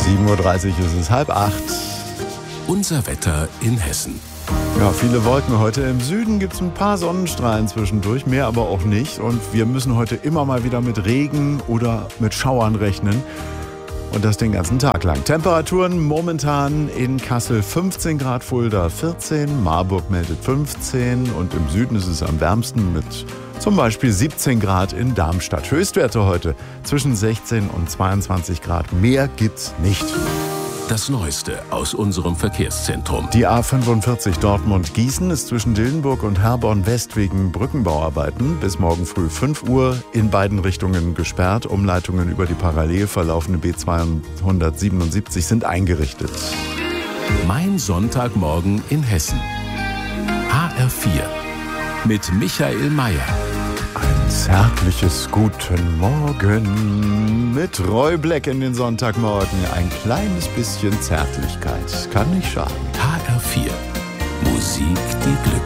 7:30 Uhr ist es, 7:30. Unser Wetter in Hessen. Ja, viele Wolken heute. Im Süden gibt es ein paar Sonnenstrahlen zwischendurch, mehr aber auch nicht. Und wir müssen heute immer mal wieder mit Regen oder mit Schauern rechnen. Und das den ganzen Tag lang. Temperaturen momentan in Kassel 15 Grad, Fulda 14, Marburg meldet 15 und im Süden ist es am wärmsten mit zum Beispiel 17 Grad in Darmstadt. Höchstwerte heute zwischen 16 und 22 Grad. Mehr gibt's nicht. Das Neueste aus unserem Verkehrszentrum. Die A45 Dortmund-Gießen ist zwischen Dillenburg und Herborn West wegen Brückenbauarbeiten bis morgen früh 5 Uhr in beiden Richtungen gesperrt. Umleitungen über die parallel verlaufende B277 sind eingerichtet. Mein Sonntagmorgen in Hessen. HR4 mit Michael Mayer. Ein zärtliches Guten Morgen mit Roy Black in den Sonntagmorgen. Ein kleines bisschen Zärtlichkeit kann nicht schaden. HR4 Musik, die Glück